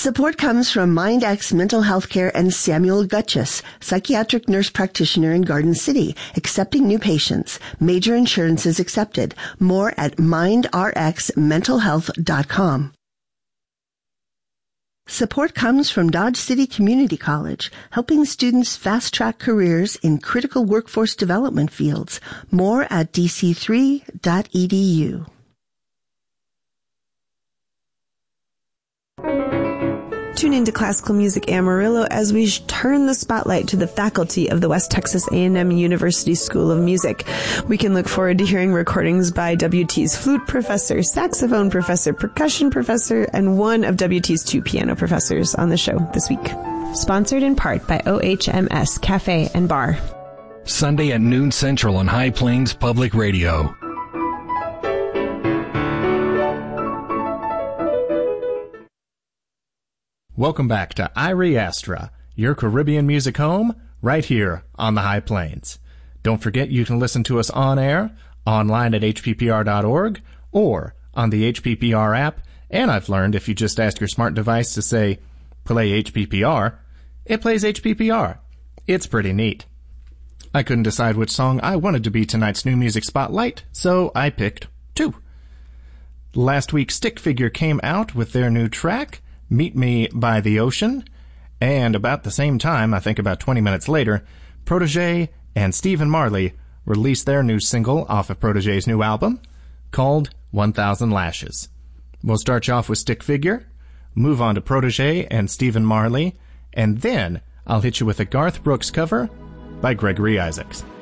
Support comes from MindX Mental Health Care and Samuel Gutchess, psychiatric nurse practitioner in Garden City, accepting new patients. Major insurances accepted. More at mindrxmentalhealth.com. Support comes from Dodge City Community College, helping students fast-track careers in critical workforce development fields. More at dc3.edu. Tune into Classical Music Amarillo as we turn the spotlight to the faculty of the West Texas A&M University School of Music. We can look forward to hearing recordings by WT's flute professor, saxophone professor, percussion professor, and one of WT's 2 piano professors on the show this week. Sponsored in part by OHMS Cafe and Bar. Sunday at noon Central on High Plains Public Radio. Welcome back to Irie Astra, your Caribbean music home, right here on the High Plains. Don't forget you can listen to us on air, online at hppr.org, or on the HPPR app, and I've learned if you just ask your smart device to say, play HPPR, it plays HPPR. It's pretty neat. I couldn't decide which song I wanted to be tonight's new music spotlight, so I picked 2. Last week, Stick Figure came out with their new track, Meet Me by the Ocean, and about the same time, I think about 20 minutes later, Protégé and Stephen Marley released their new single off of Protégé's new album called 1000 Lashes. We'll start you off with Stick Figure, move on to Protégé and Stephen Marley, and then I'll hit you with a Garth Brooks cover by Gregory Isaacs.